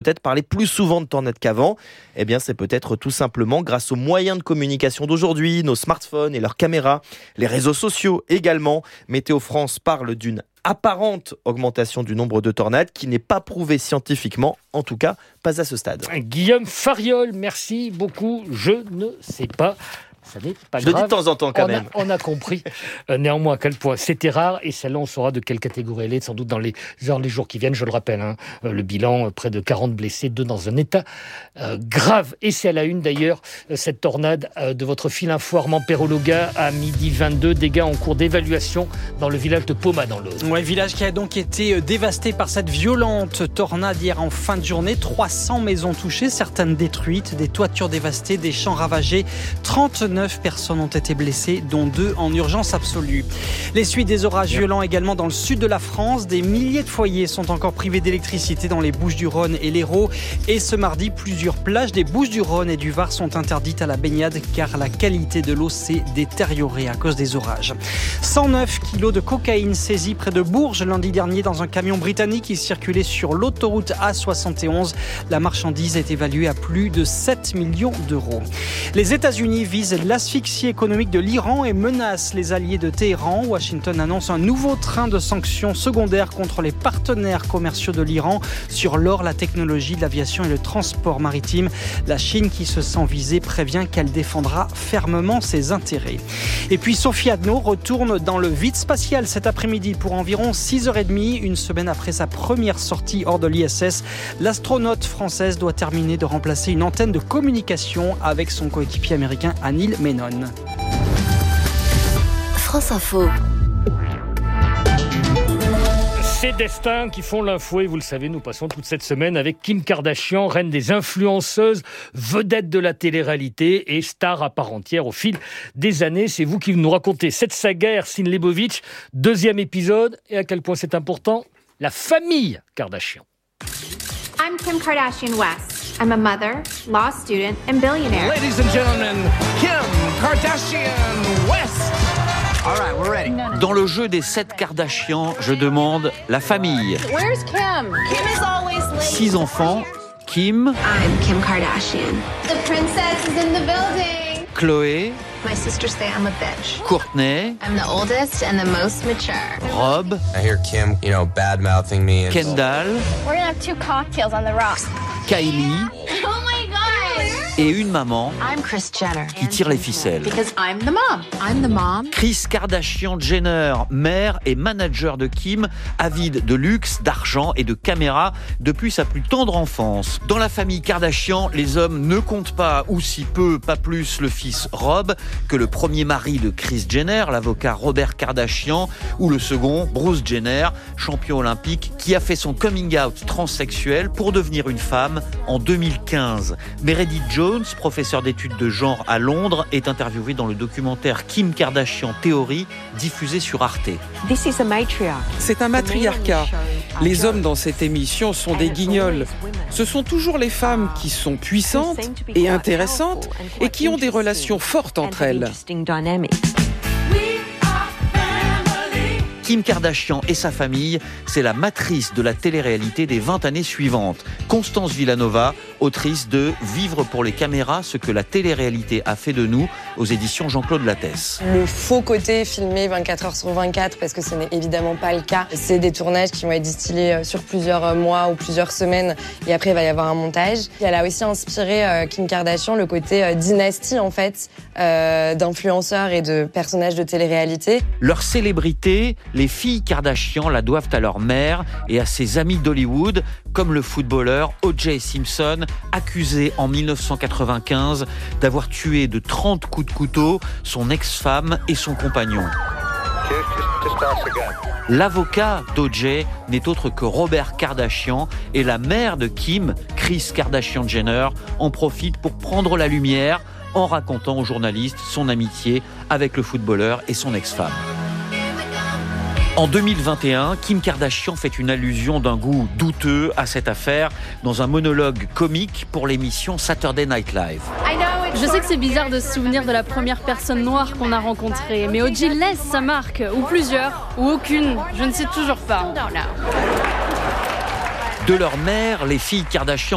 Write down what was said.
peut-être parler plus souvent de tornades qu'avant. Eh bien, c'est peut-être tout simplement grâce aux moyens de communication d'aujourd'hui, nos smartphones et leurs caméras, les réseaux sociaux également. Météo France parle d'une apparente augmentation du nombre de tornades qui n'est pas prouvée scientifiquement, en tout cas pas à ce stade. Guillaume Fariol, merci beaucoup. Je ne sais pas. Ça n'est pas grave. Je le dis de temps en temps quand même. On a compris néanmoins à quel point c'était rare et celle-là on saura de quelle catégorie elle est sans doute dans les jours qui viennent. Je le rappelle, le bilan, près de 40 blessés, 2 dans un état grave. Et c'est à la une d'ailleurs cette tornade de votre fil info Armand Perrologa à midi 22. Dégâts en cours d'évaluation dans le village de Poma dans l'Aude. Ouais, village qui a donc été dévasté par cette violente tornade hier en fin de journée. 300 maisons touchées, certaines détruites, des toitures dévastées, des champs ravagés. 39 personnes ont été blessées, dont 2 en urgence absolue. Les suites des orages violents également dans le sud de la France. Des milliers de foyers sont encore privés d'électricité dans les Bouches-du-Rhône et l'Hérault. Et ce mardi, plusieurs plages des Bouches-du-Rhône et du Var sont interdites à la baignade car la qualité de l'eau s'est détériorée à cause des orages. 109 kilos de cocaïne saisis près de Bourges lundi dernier dans un camion britannique qui circulait sur l'autoroute A71. La marchandise est évaluée à plus de 7 millions d'euros. Les États-Unis visent l'asphyxie économique de l'Iran et menace les alliés de Téhéran. Washington annonce un nouveau train de sanctions secondaires contre les partenaires commerciaux de l'Iran sur l'or, la technologie, l'aviation et le transport maritime. La Chine, qui se sent visée, prévient qu'elle défendra fermement ses intérêts. Et puis Sophie Adno retourne dans le vide spatial cet après-midi pour environ 6h30, une semaine après sa première sortie hors de l'ISS. L'astronaute française doit terminer de remplacer une antenne de communication avec son coéquipier américain Anil Menon. France Info. Ces destins qui font l'info, et vous le savez, nous passons toute cette semaine avec Kim Kardashian, reine des influenceuses, vedette de la télé-réalité et star à part entière au fil des années. C'est vous qui nous racontez cette saga, Ersin Lebovitch, 2e épisode, et à quel point c'est important, la famille Kardashian. I'm Kim Kardashian West. I'm a mother, law student, and billionaire. Ladies and gentlemen, Kim Kardashian West. All right, we're ready. Dans le jeu des 7 Kardashian, je demande la famille. Where's Kim? Kim is always late. 6 enfants, Kim, I'm Kim Kardashian. The princess is in the building. Chloé, My sisters say I'm a bitch. Courtney, I'm the oldest and the most mature. Rob, I hear Kim, bad-mouthing me. And Kendall, We're gonna have 2 cocktails on the rocks. Kylie Oh my gosh! et une maman I'm Kris Jenner. qui tire les ficelles. Because I'm the mom. I'm the mom. Kris Kardashian Jenner, mère et manager de Kim, avide de luxe, d'argent et de caméras depuis sa plus tendre enfance. Dans la famille Kardashian, les hommes ne comptent pas, ou si peu, pas plus, le fils Rob, que le premier mari de Kris Jenner, l'avocat Robert Kardashian, ou le second, Bruce Jenner, champion olympique, qui a fait son coming out transsexuel pour devenir une femme en 2015. Meredith Jones, professeure d'études de genre à Londres, est interviewée dans le documentaire Kim Kardashian Theory, diffusé sur Arte. C'est un matriarcat. Les hommes dans cette émission sont des guignols. Ce sont toujours les femmes qui sont puissantes et intéressantes et qui ont des relations fortes entre elles. Kim Kardashian et sa famille, c'est la matrice de la télé-réalité des 20 années suivantes. Constance Villanova, autrice de « Vivre pour les caméras, ce que la télé-réalité a fait de nous » aux éditions Jean-Claude Lattès. Le faux côté filmé 24 heures sur 24, parce que ce n'est évidemment pas le cas. C'est des tournages qui vont être distillés sur plusieurs mois ou plusieurs semaines, et après il va y avoir un montage. Elle a aussi inspiré Kim Kardashian le côté dynastie en fait, d'influenceurs et de personnages de télé-réalité. Leur célébrité, les filles Kardashian la doivent à leur mère et à ses amis d'Hollywood, comme le footballeur O.J. Simpson, accusé en 1995 d'avoir tué de 30 coups de couteau son ex-femme et son compagnon. L'avocat d'O.J. n'est autre que Robert Kardashian et la mère de Kim, Kris Kardashian Jenner, en profite pour prendre la lumière en racontant aux journalistes son amitié avec le footballeur et son ex-femme. En 2021, Kim Kardashian fait une allusion d'un goût douteux à cette affaire dans un monologue comique pour l'émission Saturday Night Live. Je sais que c'est bizarre de se souvenir de la première personne noire qu'on a rencontrée, mais O.J. laisse sa marque, ou plusieurs, ou aucune, je ne sais toujours pas. De leur mère, les filles Kardashian